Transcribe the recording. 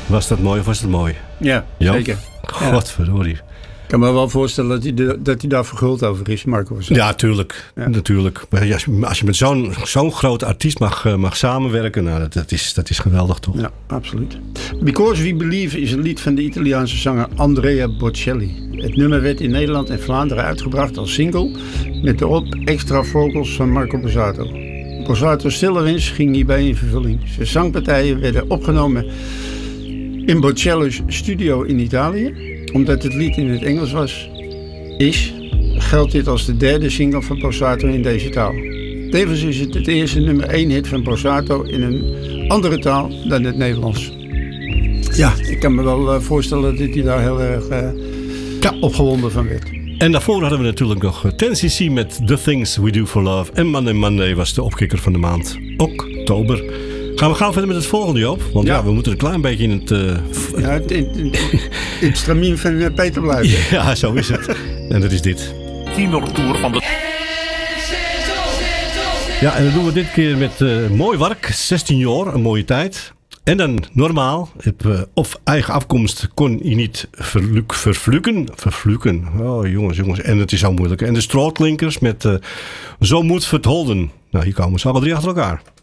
Was dat mooi of was dat mooi? Ja, Jan? zeker. Godverdorie. Ik kan me wel voorstellen dat hij daar verguld over is, Marco. Ja, tuurlijk. Ja. Natuurlijk. Maar als je met zo'n groot artiest mag samenwerken, nou, dat is geweldig toch? Ja, absoluut. Because We Believe is een lied van de Italiaanse zanger Andrea Bocelli. Het nummer werd in Nederland en Vlaanderen uitgebracht als single met erop extra vocals van Marco Borsato. Borsato's stille wens ging hierbij in vervulling. Zijn zangpartijen werden opgenomen in Bocelli's studio in Italië. Omdat het lied in het Engels geldt dit als de derde single van Borsato in deze taal. Tevens is het eerste nummer 1 hit van Borsato in een andere taal dan het Nederlands. Ja, ik kan me wel voorstellen dat hij daar heel erg opgewonden van werd. En daarvoor hadden we natuurlijk nog 10cc met The Things We Do For Love. En Monday was de opkikker van de maand oktober. Gaan we gauw verder met het volgende, Joop? Want we moeten een klein beetje in het... in het stramien van Peter blijven. Ja, zo is het. En dat is dit. Tienertour van de... Ja, en dat doen we dit keer met mooi werk. 16 jaar, een mooie tijd. En dan normaal, of eigen afkomst kon je niet vervluken. Oh, jongens. En het is zo moeilijk. En de strootklinkers met Zo moet vertolden. Nou, hier komen ze alle drie achter elkaar.